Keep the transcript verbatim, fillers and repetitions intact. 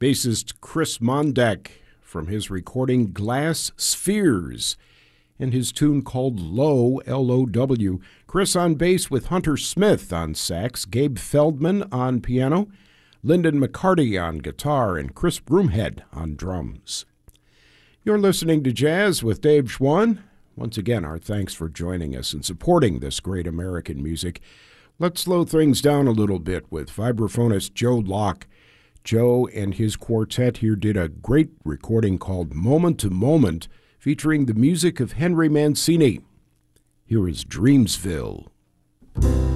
Bassist Chris Mondek from his recording Glass Spheres and his tune called Low, L O W. Chris on bass with Hunter Smith on sax, Gabe Feldman on piano, Lyndon McCarty on guitar, and Chris Broomhead on drums. You're listening to Jazz with Dave Schwann. Once again, our thanks for joining us and supporting this great American music. Let's slow things down a little bit with vibraphonist Joe Locke. Joe and his quartet here did a great recording called Moment to Moment, featuring the music of Henry Mancini. Here is Dreamsville.